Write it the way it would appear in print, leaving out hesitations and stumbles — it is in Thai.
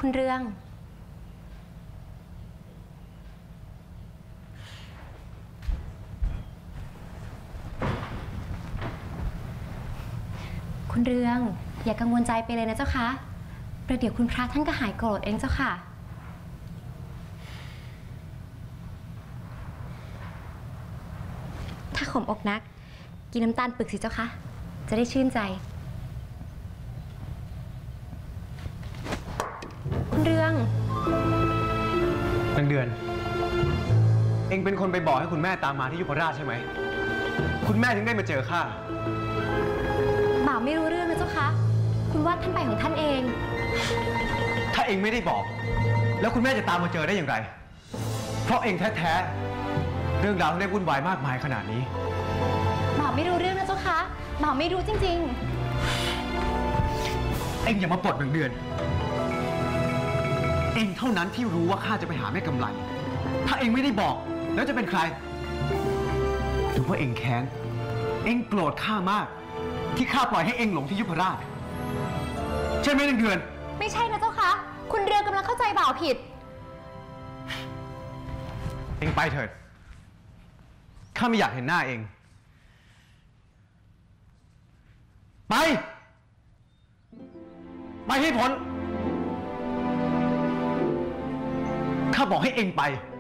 คุณเรืองคุณเรืองอย่ากังวลใจไปเลยนะเจ้าคะประเดี๋ยวคุณพระท่านก็หายโกรธเองเจ้าค่ะถ้าขมอกนักกินน้ำตาลปึกสิเจ้าคะจะได้ชื่นใจคุณเรืองนางเดือนเอ็งเป็นคนไปบอกให้คุณแม่ตามมาที่ยุพราชใช่ไหมคุณแม่ถึงได้มาเจอข้าบ่าวไม่รู้เรื่องนะเจ้าคะคุณว่าท่านไปของท่านเองถ้าเอ็งไม่ได้บอกแล้วคุณแม่จะตามมาเจอได้อย่างไรเพราะเอ็งแท้ๆเรื่องราวได้วุ่นวายมากมายขนาดนี้บ่าวไม่รู้เรื่องนะเจ้าคะบ่าวไม่รู้จริงๆเอ็งอย่ามาปลดนางเดือนเอ็งเท่านั้นที่รู้ว่าข้าจะไปหาแม่กำไลถ้าเอ็งไม่ได้บอกแล้วจะเป็นใครหรือว่าเอ็งแค้นเอ็งโกรธข้ามากที่ข้าปล่อยให้เอ็งหลงที่ยุพราชใช่ไหมนางเดือนไม่ใช่นะเจ้าคะคุณเรืองกำลังเข้าใจบ่าวผิดเอ็งไปเถิดข้าไม่อยากเห็นหน้าเอ็งไปให้พ้นข้าบอกให้เอ็งไป